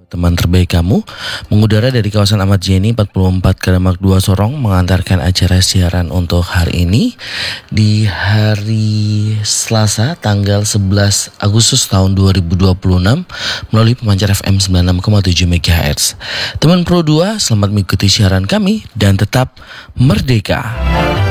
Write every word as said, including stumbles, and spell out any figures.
Teman terbaik kamu mengudara dari kawasan Ahmad Yani empat puluh empat Kalimak dua Sorong mengantarkan acara siaran untuk hari ini di hari Selasa tanggal sebelas Agustus tahun dua ribu dua puluh enam melalui pemancar F M sembilan puluh enam koma tujuh megahertz. Teman Pro dua, selamat mengikuti siaran kami dan tetap merdeka.